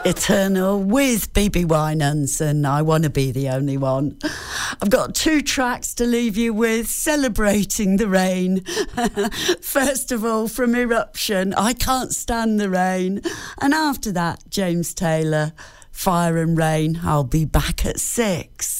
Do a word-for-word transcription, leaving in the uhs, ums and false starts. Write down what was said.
Eternal with B B Winans and I Want to Be the Only One. I've got two tracks to leave you with, celebrating the rain. First of all, from Eruption, I Can't Stand the Rain. And after that, James Taylor, Fire and Rain. I'll be back at six.